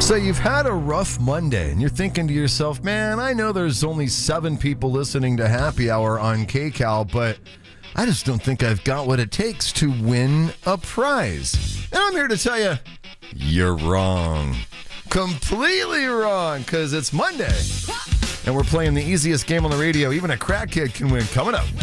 So you've had a rough Monday, and you're thinking to yourself, man, I know there's only 7 people listening to Happy Hour on KCAL, but I just don't think I've got what it takes to win a prize. And I'm here to tell you, you're wrong. Completely wrong, because it's Monday, and we're playing the easiest game on the radio even a crackhead can win. Coming up.